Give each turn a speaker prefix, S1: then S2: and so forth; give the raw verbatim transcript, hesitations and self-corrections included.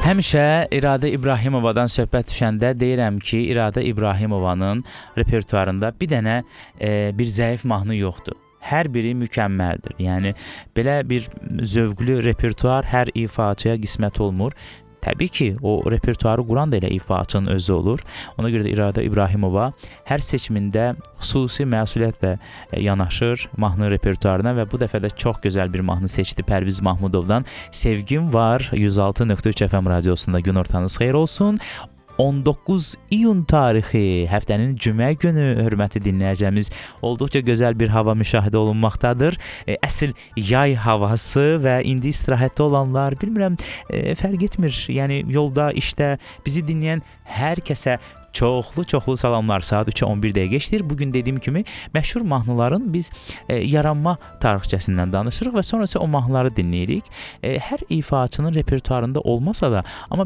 S1: Həmişə İradə İbrahimovadan söhbət düşəndə deyirəm ki, İradə İbrahimovanın repertuarında bir dənə e, bir zəif mahnı yoxdur. Hər biri mükəmməldir. Yəni belə bir zövqlü repertuar hər ifaçıya qismət olmur. Təbii ki, o repertuarı quran da elə ifaçının özü olur. Ona görə də İradə İbrahimova hər seçimində xüsusi məsuliyyətlə yanaşır mahnı repertuarına və bu dəfə də çox gözəl bir mahnı seçdi Pərviz Mahmudovdan. Sevgim var. yüz altı nöqtə üç F M radiosunda gün ortanız xeyir olsun. on doqquz iyun tarixi həftənin cümə günü hörmətli dinləyəcəyimiz olduqca gözəl bir hava müşahidə olunmaqdadır. E, əsl yay havası və indi istirahətdə olanlar, bilmirəm, e, fərq etmir. Yəni yolda, işdə bizi dinləyən hər kəsə çoxlu-çoxlu salamlar. Saat üçə on bir dəqiqə keçdir. Bugün dediyim kimi məşhur mahnıların biz e, yaranma tarixçəsindən danışırıq və sonra isə o mahnıları dinləyirik. E, hər ifaçının repertuarında olmasa da, amma